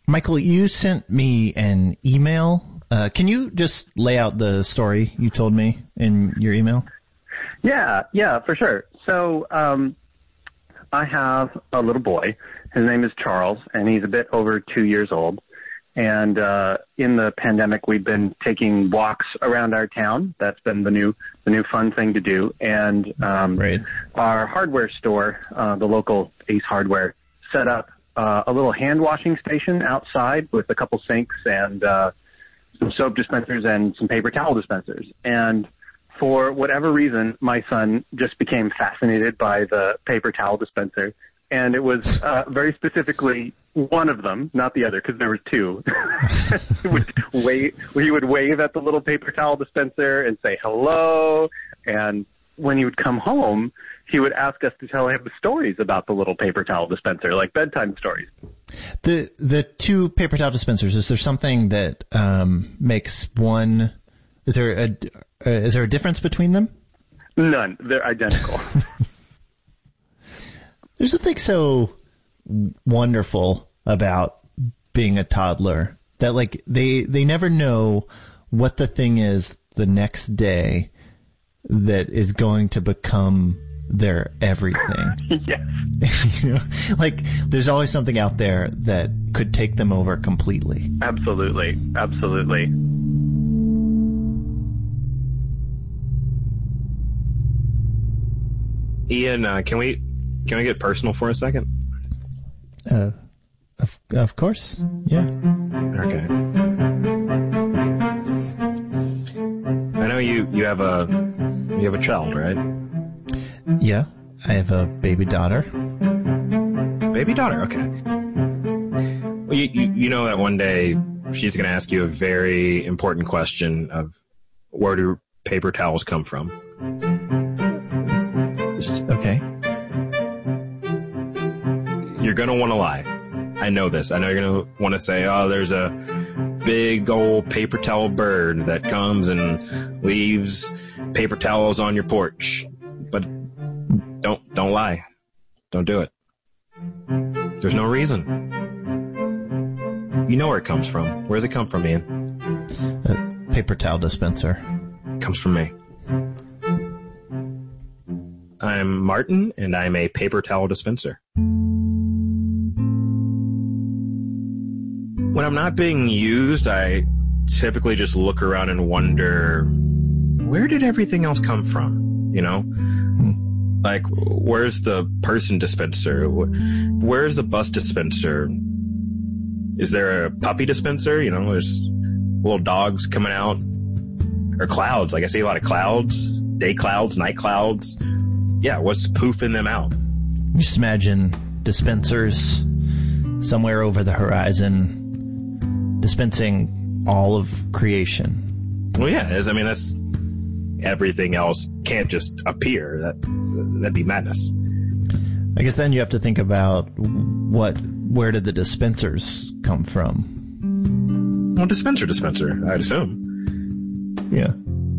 Michael, you sent me an email. Can you just lay out the story you told me in your email? Yeah, for sure. So I have a little boy. His name is Charles, and he's a bit over 2 years old. And in the pandemic, we've been taking walks around our town. That's been the new fun thing to do. And Right. Our hardware store, the local Ace Hardware, set up a little hand washing station outside with a couple sinks and some soap dispensers and some paper towel dispensers. And for whatever reason, my son just became fascinated by the paper towel dispenser. And it was very specifically one of them, not the other, because there were two. He would wave at the little paper towel dispenser and say hello. And when he would come home, he would ask us to tell him stories about the little paper towel dispenser, like bedtime stories. The two paper towel dispensers, is there something that makes one? Is there a difference between them? None. They're identical. There's something so wonderful about being a toddler that, like, they never know what the thing is the next day that is going to become their everything. Yes. You know, like, there's always something out there that could take them over completely. Absolutely. Absolutely. Ian, can we get personal for a second? Of course. Yeah. Okay. I know you have a child, right? Yeah. I have a baby daughter. Baby daughter, okay. Well, you know that one day she's going to ask you a very important question of where do paper towels come from? Okay. You're going to want to lie. I know this. I know you're going to want to say, oh, there's a big old paper towel bird that comes and leaves paper towels on your porch. But don't lie. Don't do it. There's no reason. You know where it comes from. Where does it come from, Ian? A paper towel dispenser. It comes from me. I'm Martin, and I'm a paper towel dispenser. When I'm not being used, I typically just look around and wonder, where did everything else come from? You know? Like, where's the person dispenser? Where's the bus dispenser? Is there a puppy dispenser? You know, there's little dogs coming out. Or clouds. Like, I see a lot of clouds. Day clouds, night clouds. Yeah, what's poofing them out? Just imagine dispensers somewhere over the horizon dispensing all of creation. Well, yeah, I mean, that's everything else can't just appear. That'd be madness. I guess then you have to think about where did the dispensers come from? Well, dispenser, I'd assume. Yeah.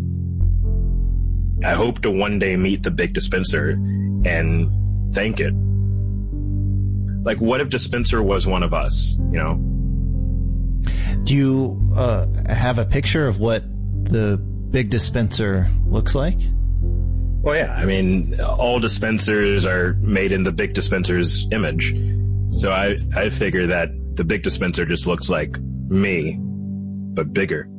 I hope to one day meet the big dispenser and thank it. Like, what if dispenser was one of us, you know? Do you have a picture of what the big dispenser looks like? Well, yeah. I mean, all dispensers are made in the big dispenser's image. So I figure that the big dispenser just looks like me, but bigger.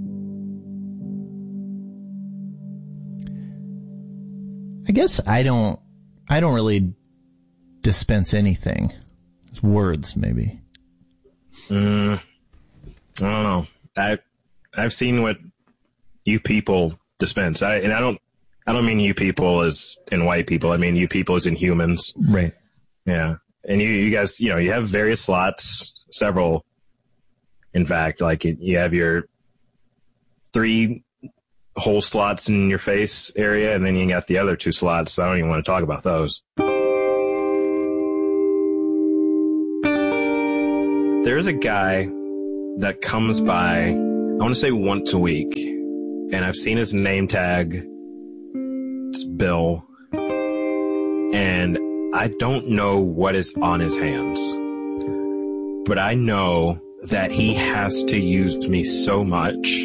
I guess I don't really dispense anything. It's words, maybe. I don't know. I've seen what you people dispense. I don't mean you people as in white people. I mean you people as in humans. Right. Yeah. And you guys, you know, you have various slots, several. In fact, like you have your 3 hole slots in your face area, and then you got the other 2 slots. So I don't even want to talk about those. There's a guy that comes by, I want to say once a week, and I've seen his name tag. It's Bill. And I don't know what is on his hands, but I know that he has to use me so much.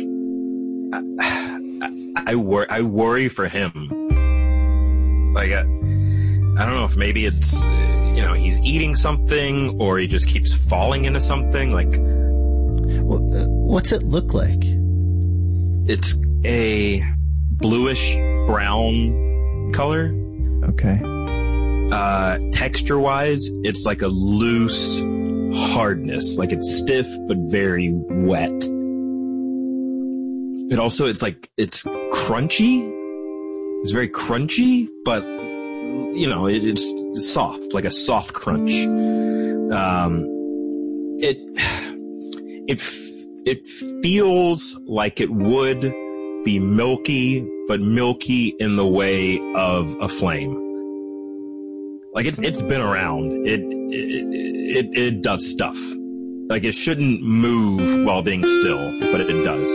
I worry for him. Like, I don't know if maybe it's, he's eating something or he just keeps falling into something. Like, what's it look like? It's a bluish brown color. Okay. Texture wise, it's like a loose hardness. Like, it's stiff, but very wet. It also, it's crunchy. It's very crunchy, but, it's soft, like a soft crunch. It feels like it would be milky, but milky in the way of a flame. Like, it's been around. It does stuff. Like, it shouldn't move while being still, but it does.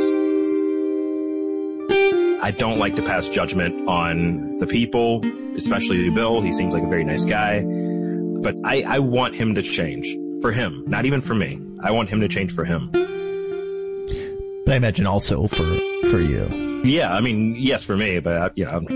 I don't like to pass judgment on the people, especially Bill. He seems like a very nice guy. But I want him to change. For him. Not even for me. I want him to change for him. But I imagine also for you. Yeah, I mean, yes, for me, but,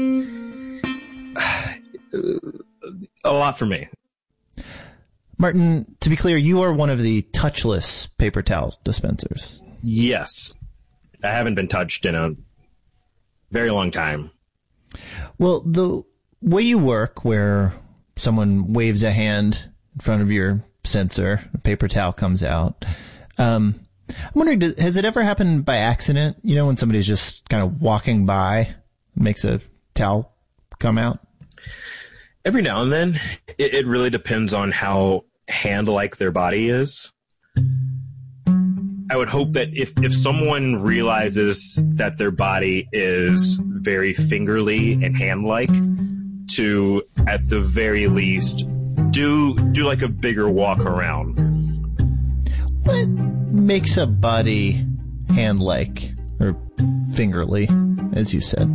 a lot for me. Martin, to be clear, you are one of the touchless paper towel dispensers. Yes. I haven't been touched in a very long time. Well, the way you work, where someone waves a hand in front of your sensor, a paper towel comes out. I'm wondering, has it ever happened by accident? When somebody's just kind of walking by, makes a towel come out? Every now and then. It really depends on how hand-like their body is. I would hope that if someone realizes that their body is very fingerly and hand-like, to, at the very least, do like a bigger walk around. What makes a body hand-like, or fingerly, as you said?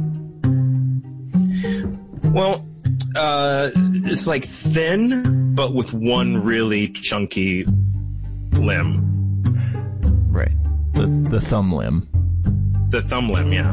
Well, it's like thin, but with one really chunky limb. Right. The thumb limb. The thumb limb, yeah.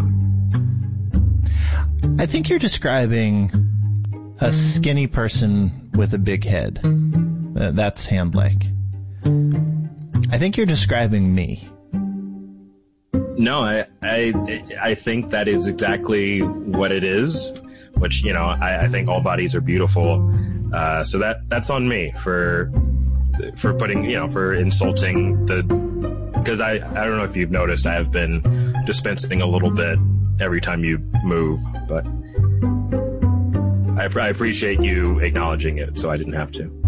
I think you're describing a skinny person with a big head. That's hand-like. I think you're describing me. No, I think that is exactly what it is, which, I think all bodies are beautiful. So that's on me for putting, for insulting because I don't know if you've noticed, I have been dispensing a little bit every time you move, but I appreciate you acknowledging it, so I didn't have to.